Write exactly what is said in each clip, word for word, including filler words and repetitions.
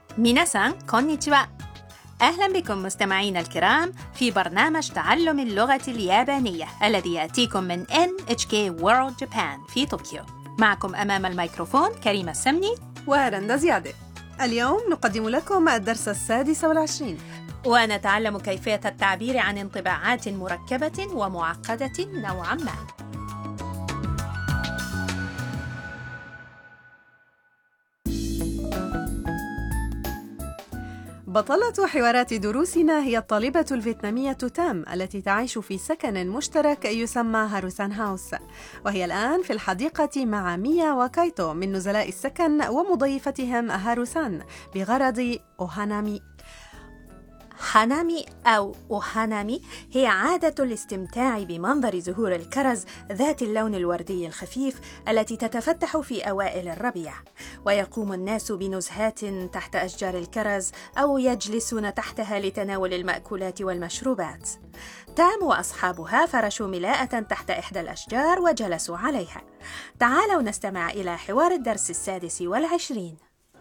ميناسان كونيتشوا. أهلا بكم مستمعينا الكرام في برنامج تعلم اللغة اليابانية الذي يأتيكم من إن إتش كي World Japan في طوكيو. معكم أمام الميكروفون كريمة السمني ورندا زيادة. اليوم نقدم لكم الدرس السادس والعشرين، ونتعلم كيفية التعبير عن انطباعات مركبة ومعقدة نوعا ما. بطلة حوارات دروسنا هي الطالبة الفيتنامية تام التي تعيش في سكن مشترك يسمى هاروسان هاوس، وهي الآن في الحديقة مع ميا وكايتو من نزلاء السكن ومضيفتهم هاروسان بغرض أوهانامي. هانامي أو أوهانامي هي عادة الاستمتاع بمنظر زهور الكرز ذات اللون الوردي الخفيف التي تتفتح في أوائل الربيع، ويقوم الناس بنزهات تحت أشجار الكرز أو يجلسون تحتها لتناول المأكولات والمشروبات. تام وأصحابها فرشوا ملاءة تحت إحدى الأشجار وجلسوا عليها. تعالوا نستمع إلى حوار الدرس السادس والعشرين.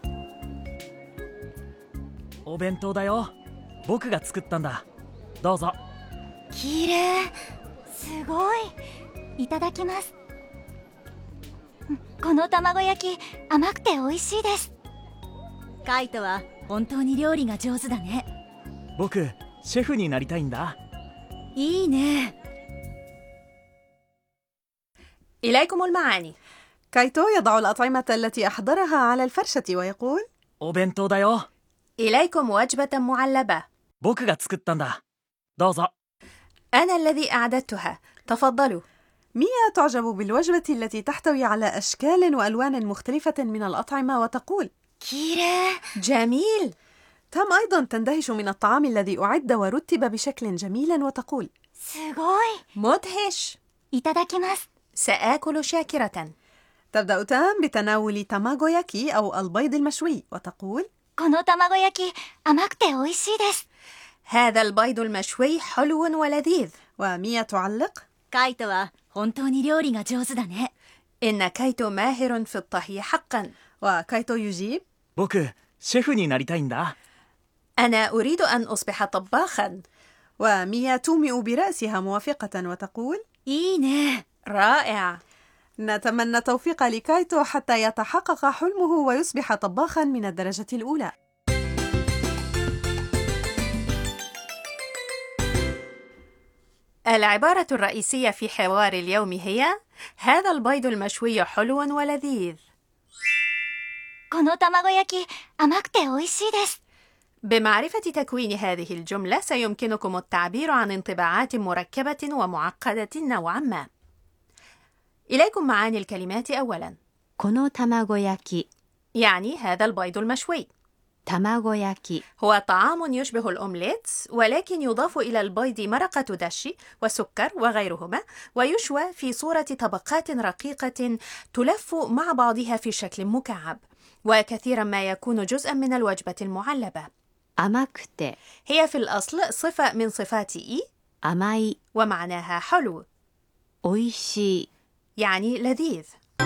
お弁当だよ。僕が作ったんだ。どうぞ。 きれい、すごい。いただきます。この卵焼き甘くて美味しいです。カイトは本当に料理が上手だね。 僕シェフになりたいんだ。 いいね。 إليكم المعاني. كايتو يضع الأطعمة التي أحضرها على الفرشة ويقول: お弁当だよ。 إليكم وجبة معلبة. 僕が作ったんだ。どうぞ。 أنا الذي أعددتها. تفضلوا. ميا تعجب بالوجبة التي تحتوي على أشكال وألوان مختلفة من الأطعمة وتقول: きれい。 جميل. تام أيضا تندهش من الطعام الذي أعد ورتب بشكل جميل وتقول: すごい。 مدهش. いただきます。 سآكل شاكرة. تبدأ تام بتناول تاماغوياكي أو البيض المشوي وتقول: この卵焼き甘くて美味しいです。 هذا البيض المشوي حلو ولذيذ. وميا تعلق: カイトは本当に料理が上手だね。 إن كايتو ماهر في الطهي حقا. وكايتو يجيب: 僕シェフになりたいんだ。 أنا أريد أن أصبح طباخا. وميا تومئ برأسها موافقة وتقول: いいね。 رائع. نتمنى التوفيق لكايتو حتى يتحقق حلمه ويصبح طباخا من الدرجة الأولى. العبارة الرئيسية في حوار اليوم هي: هذا البيض المشوي حلو ولذيذ. この卵焼き甘くて美味しいです。 بمعرفة تكوين هذه الجملة سيمكنكم التعبير عن انطباعات مركبة ومعقدة نوعا ما. إليكم معاني الكلمات أولا. この卵焼き يعني هذا البيض المشوي. 卵焼き هو طعام يشبه الأومليت ولكن يضاف إلى البيض مرقة دشي وسكر وغيرهما، ويشوى في صورة طبقات رقيقة تلف مع بعضها في شكل مكعب، وكثيرا ما يكون جزءا من الوجبة المعلبة. 甘くて هي في الأصل صفة من صفات إي 甘い ومعناها حلو، 美味しい يعني لذيذ.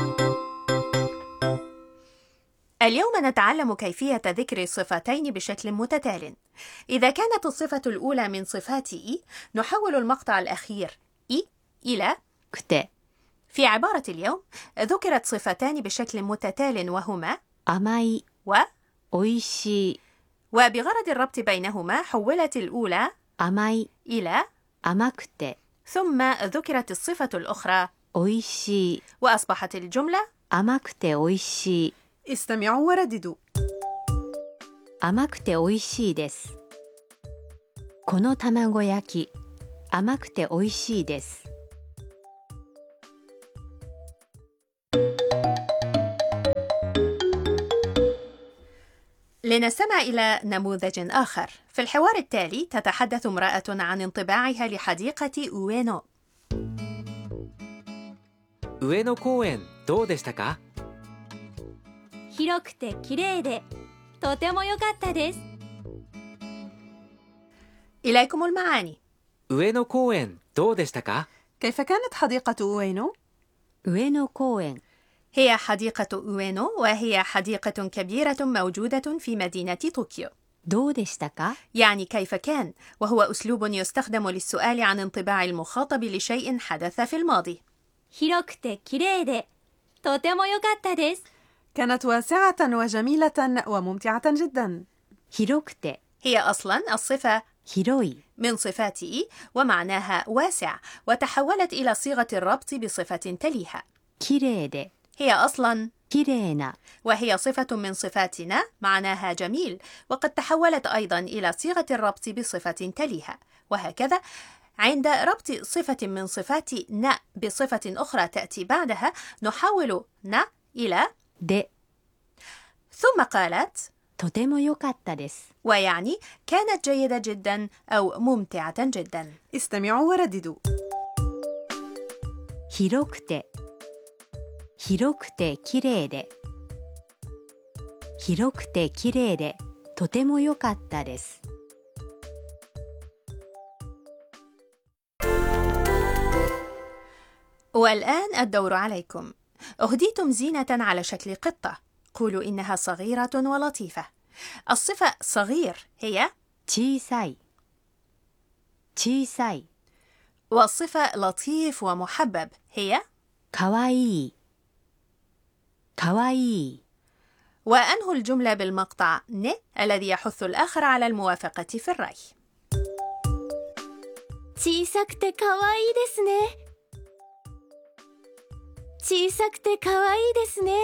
اليوم نتعلم كيفية ذكر صفتين بشكل متتال. إذا كانت الصفة الأولى من صفات إي نحول المقطع الأخير إي إلى くて في عبارة اليوم ذكرت صفتان بشكل متتال وهما 甘い و 美味しい وبغرض الربط بينهما حولت الأولى 甘い إلى 甘くて ثم ذكرت الصفة الأخرى 美味しい وأصبحت الجملة 甘くて美味しい استمعوا ورددوا: 甘くて美味しいです。この卵焼き甘くて美味しいです。 لنستمع إلى نموذج آخر. في الحوار التالي تتحدث امرأة عن انطباعها لحديقة أوينو. 上野公園どうでしたか？ 広くて綺麗でとても良かったです。 إليكم المعاني. 上野公園どうでしたか؟ كيف كانت حديقة أوينو؟ 上野公園 هي حديقة أوينو، وهي حديقة كبيرة موجودة في مدينة طوكيو. どうでしたか يعني كيف كان، وهو أسلوب يستخدم للسؤال عن انطباع المخاطب لشيء حدث في الماضي. 広くて綺麗でとても良かったです。 كانت واسعة وجميلة وممتعة جدا. 広くて هي أصلا الصفة 広い من صفات إي ومعناها واسع، وتحولت إلى صيغة الربط بصفة تليها. 綺麗で هي أصلا 綺麗な وهي صفة من صفاتنا معناها جميل، وقد تحولت أيضا إلى صيغة الربط بصفة تليها. وهكذا عند ربط صفة من صفات ن بصفة أخرى تأتي بعدها نحول ن إلى で ثم قالت とても良かったです ويعني كانت جيدة جدا أو ممتعة جدا. استمعوا ورددوا. 広くて広くて綺麗で広くて綺麗でとても良かったです والآن الدور عليكم. أهديتم زينة على شكل قطة. قولوا إنها صغيرة ولطيفة. الصفة صغير هي 小さい小さい والصفة لطيف ومحبب هي かわいいかわいい وأنهوا الجملة بالمقطع ن الذي يحث الآخر على الموافقة في الرأي. 小さくて可愛いですね。小さくて可愛いですね。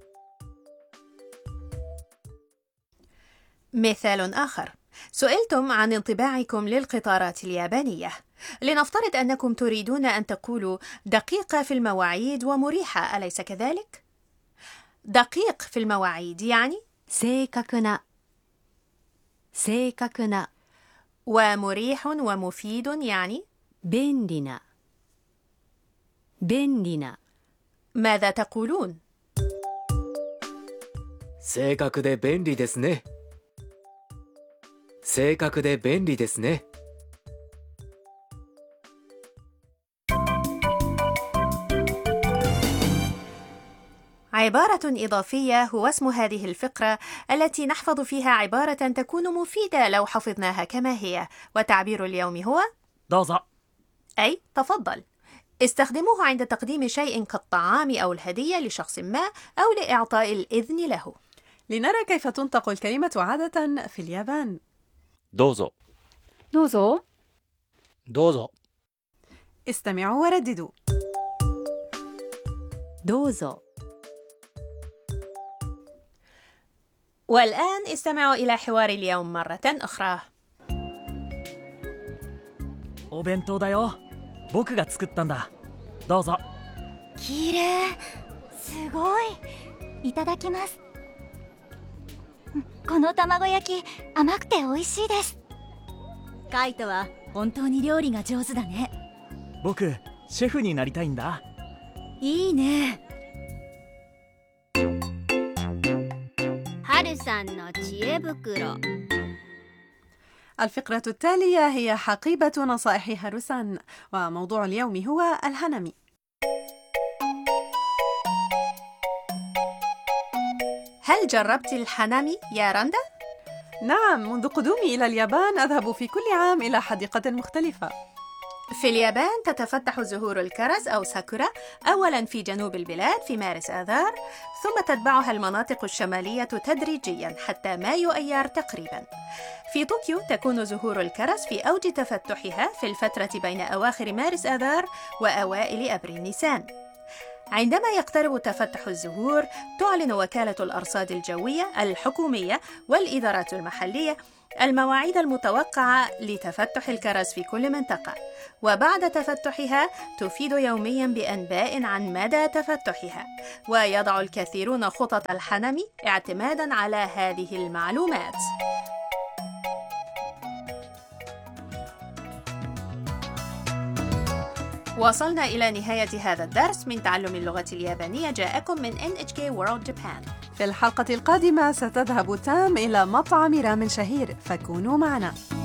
مثال آخر. سئلتم عن انطباعكم للقطارات اليابانية. لنفترض أنكم تريدون أن تقولوا دقيقة في المواعيد ومريحة، أليس كذلك؟ دقيق في المواعيد يعني 正確な正確な ومريح ومفيد يعني 便利な便利な ماذا تقولون؟ 正確で便利ですね。正確で便利ですね。 عبارة إضافية هو اسم هذه الفقرة التي نحفظ فيها عبارة تكون مفيدة لو حفظناها كما هي، وتعبير اليوم هو どうぞ أي تفضل. استخدموه عند تقديم شيء كالطعام أو الهدية لشخص ما أو لإعطاء الإذن له. لنرى كيف تنطق الكلمة عادة في اليابان. どうぞどうぞ。 どうぞ استمعوا ورددوا. どうぞ والآن استمعوا إلى حوار اليوم مرة أخرى. お弁当だよ。僕が作ったんだ。どうぞ。 綺麗。すごい。いただきます。この卵焼き甘くて美味しいです。カイトは本当に料理が上手だね。 僕シェフになりたいんだ。 いいね。春さんの知恵袋。 الفقرة التالية هي حقيبة نصائح هاروسان، وموضوع اليوم هو الهانامي. هل جربت الهانامي يا رندا؟ نعم، منذ قدومي إلى اليابان أذهب في كل عام إلى حديقة مختلفة. في اليابان تتفتح زهور الكرز أو ساكورا أولاً في جنوب البلاد في مارس آذار، ثم تتبعها المناطق الشمالية تدريجياً حتى مايو أيار تقريباً. في طوكيو تكون زهور الكرز في أوج تفتحها في الفترة بين أواخر مارس آذار وأوائل أبريل نيسان. عندما يقترب تفتح الزهور تعلن وكالة الأرصاد الجوية الحكومية والإدارات المحلية المواعيد المتوقعة لتفتح الكرز في كل منطقة، وبعد تفتحها تفيد يوميا بأنباء عن مدى تفتحها، ويضع الكثيرون خطط الهانامي اعتمادا على هذه المعلومات. وصلنا إلى نهاية هذا الدرس من تعلم اللغة اليابانية، جاءكم من إن إتش كي World Japan. في الحلقة القادمة ستذهب تام إلى مطعم رامن شهير، فكونوا معنا.